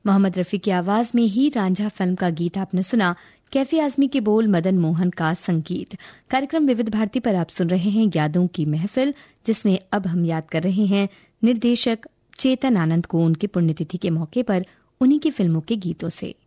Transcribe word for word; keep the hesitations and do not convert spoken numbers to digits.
मोहम्मद रफ़ी की आवाज में ही रांझा फिल्म का गीत आपने सुना। कैफी आजमी के बोल, मदन मोहन का संगीत। कार्यक्रम विविध भारती पर आप सुन रहे हैं यादों की महफिल, जिसमें अब हम याद कर रहे हैं निर्देशक चेतन आनंद को उनकी पुण्यतिथि के मौके पर उन्हीं की फिल्मों के गीतों से।